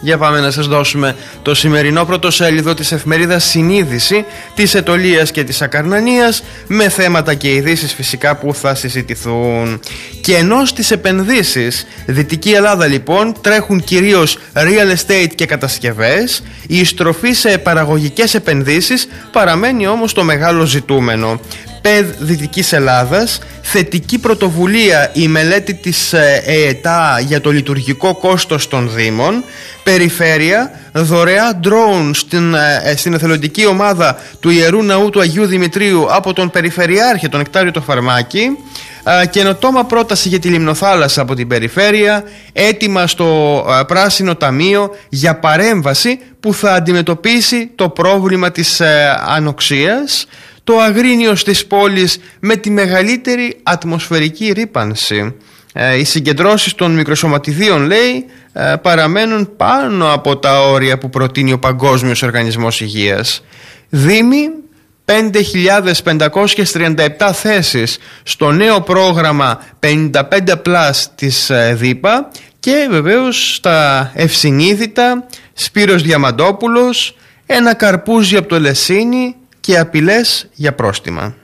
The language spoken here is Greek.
Για πάμε να σας δώσουμε το σημερινό πρωτοσέλιδο της εφημερίδας Συνείδηση της Αιτωλείας και της Ακαρνανίας, με θέματα και ειδήσεις φυσικά που θα συζητηθούν. Και ενώ στις επενδύσεις Δυτική Ελλάδα λοιπόν τρέχουν κυρίως real estate και κατασκευές, η στροφή σε παραγωγικές επενδύσεις παραμένει όμως το μεγάλο ζητούμενο. ΠΕΔ Δυτικής Ελλάδας, θετική πρωτοβουλία η μελέτη της ΕΕΤΑ για το λειτουργικό κόστος των Δήμων. Περιφέρεια, δωρεά drone στην εθελοντική ομάδα του Ιερού Ναού του Αγίου Δημητρίου από τον Περιφερειάρχη, τον Νεκτάριο το Φαρμάκη. Καινοτόμα πρόταση για τη Λιμνοθάλασσα από την Περιφέρεια. Έτοιμα στο Πράσινο Ταμείο για παρέμβαση που θα αντιμετωπίσει το πρόβλημα της ανοξίας. Το αγρίνιος της πόλης με τη μεγαλύτερη ατμοσφαιρική ρύπανση. Οι συγκεντρώσεις των μικροσωματιδίων, λέει, παραμένουν πάνω από τα όρια που προτείνει ο Παγκόσμιος Οργανισμός Υγείας. Δήμοι, 5.537 θέσεις στο νέο πρόγραμμα 55+ της ΔΥΠΑ. Και βεβαίως στα ευσυνείδητα, Σπύρος Διαμαντόπουλος, ένα καρπούζι από το Ελεσίνη και απειλές για πρόστιμα.